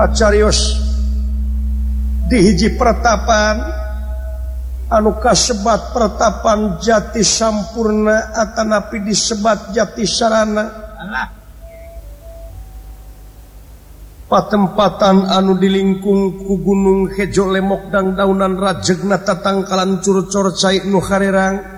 Acarios di hiji pertapan anu kasebat pertapan jati sampurna atanapi disebat jati sarana patempatan anu dilingkung ku gunung hejo lemok dan daunan rajegna tatangkalan curcor cai nu harerang